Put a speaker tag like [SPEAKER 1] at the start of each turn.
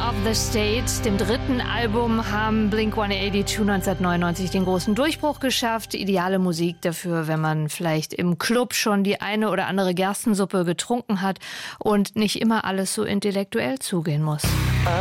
[SPEAKER 1] of the State, dem dritten Album, haben Blink-182 1999 den großen Durchbruch geschafft. Ideale Musik dafür, wenn man vielleicht im Club schon die eine oder andere Gerstensuppe getrunken hat und nicht immer alles so intellektuell zugehen muss.